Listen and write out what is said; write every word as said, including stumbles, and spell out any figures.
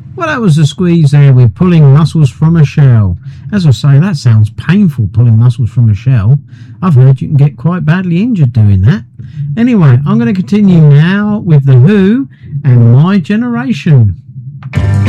Well, that was a squeeze there with pulling muscles from a shell. As I say, that sounds painful, pulling muscles from a shell. I've heard you can get quite badly injured doing that. Anyway, I'm going to continue now with The Who and My Generation.